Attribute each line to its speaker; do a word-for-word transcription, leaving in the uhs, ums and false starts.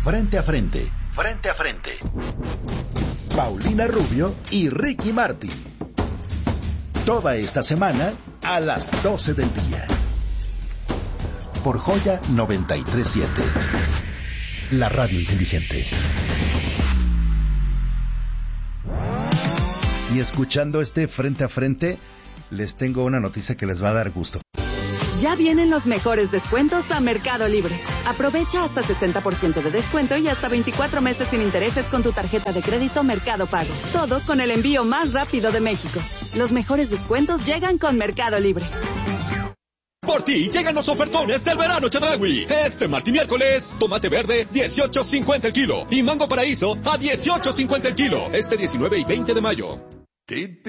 Speaker 1: Frente a Frente. Frente a Frente. Paulina Rubio y Ricky Martin. Toda esta semana a las doce del día. Por Joya noventa y tres punto siete. La radio inteligente. Y escuchando este Frente a Frente, les tengo una noticia que les va a dar gusto.
Speaker 2: Ya vienen los mejores descuentos a Mercado Libre. Aprovecha hasta sesenta por ciento de descuento y hasta veinticuatro meses sin intereses con tu tarjeta de crédito Mercado Pago. Todo con el envío más rápido de México. Los mejores descuentos llegan con Mercado Libre.
Speaker 3: Por ti llegan los ofertones del verano Chedraui. Este martes y miércoles, tomate verde dieciocho cincuenta el kilo y mango paraíso a dieciocho cincuenta el kilo. Este diecinueve y veinte de mayo.